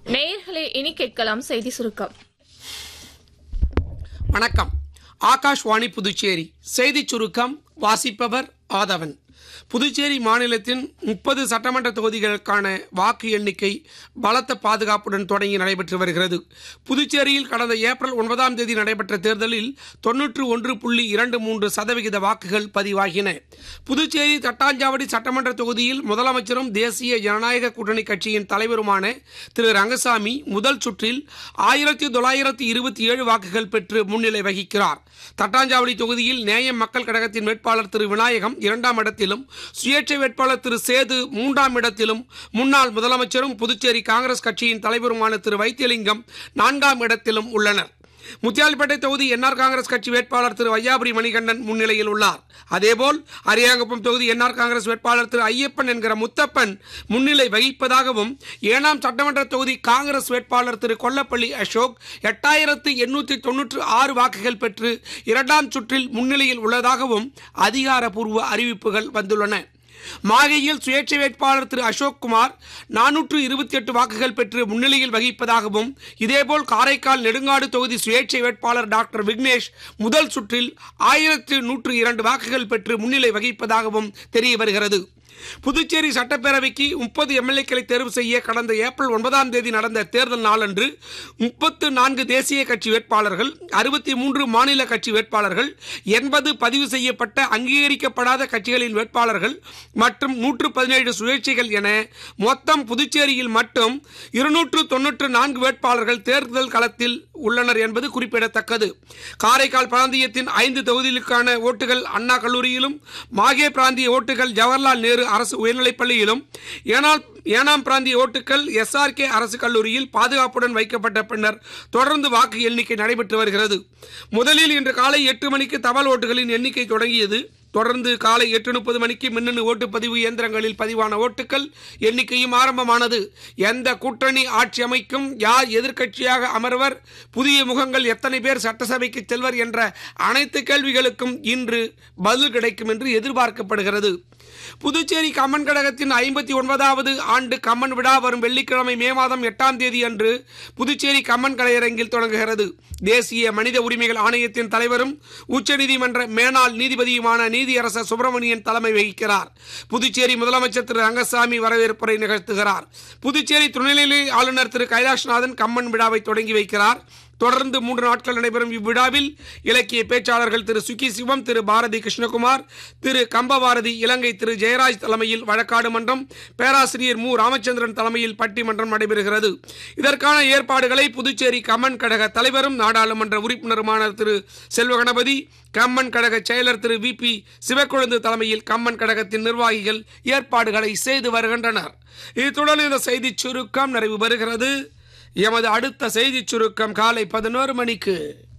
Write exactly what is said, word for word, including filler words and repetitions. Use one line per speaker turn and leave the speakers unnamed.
நேயர்களே, இனி கேட்கலாம் செய்தி சுருக்கம்.
வணக்கம். ஆகாஷ்வாணி புதுச்சேரி செய்திச் சுருக்கம் வாசிப்பவர் ஆதவன். புதுச்சேரி மாநிலத்தின் முப்பது சட்டமன்ற தொகுதிகளுக்கான வாக்கு எண்ணிக்கை பலத்த பாதுகாப்புடன் தொடங்கி நடைபெற்று வருகிறது. புதுச்சேரியில் கடந்த ஏப்ரல் ஒன்பதாம் தேதி நடைபெற்ற தேர்தலில் தொன்னூற்று ஒன்று புள்ளி இரண்டு மூன்று சதவிகித வாக்குகள் பதிவாகின. புதுச்சேரி தட்டாஞ்சாவடி சட்டமன்ற தொகுதியில் முதலமைச்சரும் தேசிய ஜனநாயக கூட்டணி கட்சியின் தலைவருமான திரு ரங்கசாமி முதல் சுற்றில் ஆயிரத்தி தொள்ளாயிரத்தி இருபத்தி ஏழு வாக்குகள் பெற்று முன்னிலை வகிக்கிறார். தட்டாஞ்சாவடி தொகுதியில் நேயம் மக்கள் கழகத்தின் வேட்பாளர் திரு விநாயகம் இரண்டாம் இடத்திலும், சுயேட்சை வேட்பாளர் திரு சேது மூன்றாம் இடத்திலும், முன்னாள் முதலமைச்சரும் புதுச்சேரி காங்கிரஸ் கட்சியின் தலைவருமான திரு வைத்தியலிங்கம் நான்காம் இடத்திலும் உள்ளனர். முத்தியால்பேட்டை தொகுதி என்ஆர் காங்கிரஸ் கட்சி வேட்பாளர் திரு வையாபுரி மணிகண்டன் முன்னிலையில் உள்ளார். அதேபோல் அரியாங்குப்பம் தொகுதி என்ஆர் காங்கிரஸ் வேட்பாளர் திரு ஐயப்பன் என்கிற முத்தப்பன் முன்னிலை வகிப்பதாகவும், ஏனாம் சட்டமன்ற தொகுதி காங்கிரஸ் வேட்பாளர் திரு கொல்லப்பள்ளி அசோக் எட்டாயிரத்து எண்ணூற்றி தொன்னூற்று ஆறு வாக்குகள் பெற்று இரண்டாம் சுற்றில் முன்னிலையில் உள்ளதாகவும் அதிகாரப்பூர்வ அறிவிப்புகள் வந்துள்ளன. மாகையில் சுயேட்சை வேட்பாளர் திரு அசோக் குமார் நானூற்று இருபத்தி எட்டு வாக்குகள் பெற்று முன்னிலையில் வகிப்பதாகவும், இதேபோல் காரைக்கால் நெடுங்காடு தொகுதி சுயேட்சை வேட்பாளர் டாக்டர் விக்னேஷ் முதல் சுற்றில் ஆயிரத்து நூற்று இரண்டு வாக்குகள் பெற்று முன்னிலை வகிப்பதாகவும் தெரிய வருகிறது. புதுச்சேரி சட்டப்பேரவைக்கு முப்பது எம்எல்ஏக்களை தேர்வு செய்ய கடந்த ஏப்ரல் ஒன்பதாம் தேதி நடந்த தேர்தல் நாளன்று முப்பத்து நான்கு தேசிய கட்சி வேட்பாளர்கள், அறுபத்தி மூன்று மாநில கட்சி வேட்பாளர்கள், எண்பது பதிவு செய்யப்பட்ட அங்கீகரிக்கப்படாத கட்சிகளின் வேட்பாளர்கள் மற்றும் நூற்று பதினேழு சுயேட்சைகள் என மொத்தம் புதுச்சேரியில் மட்டும் இருநூற்று தொன்னூற்று நான்கு வேட்பாளர்கள் தேர்தல் களத்தில் உள்ளனர் என்பது குறிப்பிடத்தக்கது. காரைக்கால் பிராந்தியத்தின் ஐந்து தொகுதிகளுக்கான ஓட்டுகள் அண்ணா கல்லூரியிலும், மாகே பிராந்திய ஓட்டுகள் ஜவஹர்லால் நேரு அரசு உயர்நிலைப்பள்ளியிலும், ஏனால் ஏனாம் பிராந்திய ஓட்டுகள் எஸ்ஆர்கே அரசு கல்லூரியில் பாதுகாப்புடன் வைக்கப்பட்ட பின்னர் தொடர்ந்து வாக்கு எண்ணிக்கை நடைபெற்று வருகிறது. முதலில் இன்று காலை எட்டு மணிக்கு தபால் ஓட்டுகளின் எண்ணிக்கை தொடங்கியது. தொடர்ந்து காலை எட்டு முப்பது மணிக்கு மின்னணு ஓட்டுப்பதிவு இயந்திரங்களில் பதிவான ஓட்டுகள் எண்ணிக்கையும் ஆரம்பமானது. எந்த கூட்டணி ஆட்சி அமைக்கும், யார் எதிர்க்கட்சியாக அமர்வர், புதிய முகங்கள் எத்தனை பேர் சட்டசபைக்கு செல்வர் என்ற அனைத்து கேள்விகளுக்கும் இன்று பதில் கிடைக்கும் என்று எதிர்பார்க்கப்படுகிறது. புதுச்சேரி கம்மன் கழகத்தின் ஐம்பத்தி ஒன்பதாவது ஆண்டு கம்மன் விழா வரும் வெள்ளிக்கிழமை மே மாதம் எட்டாம் தேதி அன்று புதுச்சேரி கம்மன் கலையரங்கில் தொடங்குகிறது. தேசிய மனித உரிமைகள் ஆணையத்தின் தலைவரும் உச்சநீதிமன்ற மேனாள் நீதிபதியுமான நீதியரசர் சுப்பிரமணியன் தலைமை வகிக்கிறார். புதுச்சேரி முதலமைச்சர் திரு ரங்கசாமி வரவேற்புரை நிகழ்த்துகிறார். புதுச்சேரி துணைநிலை ஆளுநர் திரு கைலாஷ்நாதன் கம்மன் விழாவை தொடங்கி வைக்கிறார். தொடர்ந்து மூன்று நாட்கள் நடைபெறும் இவ்விழாவில் இலக்கிய பேச்சாளர்கள் திரு சுகி சிவம், திரு பாரதி கிருஷ்ணகுமார், திரு கம்பபாரதி, இலங்கை திரு ஜெயராஜ் தலைமையில் வழக்காடு மன்றம், பேராசிரியர் மு ராமச்சந்திரன் தலைமையில் பட்டிமன்றம் நடைபெறுகிறது. இதற்கான ஏற்பாடுகளை புதுச்சேரி கம்மன் கழக தலைவரும் நாடாளுமன்ற உறுப்பினருமான திரு செல்வ கணபதி, கம்மன் கழக செயலர் திரு வி பி சிவக்கொழுந்து தலைமையில் கம்மன் கழகத்தின் நிர்வாகிகள் ஏற்பாடுகளை செய்து வருகின்றனர். இத்துடன் இந்த செய்திச் சுருக்கம் நிறைவு பெறுகிறது. எமது அடுத்த செய்திச் சுருக்கம் காலை பதினோரு மணிக்கு.